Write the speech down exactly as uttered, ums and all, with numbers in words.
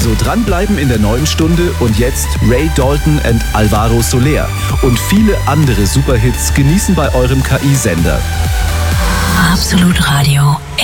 Also dranbleiben in der neuen Stunde und jetzt Ray Dalton and Alvaro Soler und viele andere Superhits genießen bei eurem K I-Sender. Absolut Radio.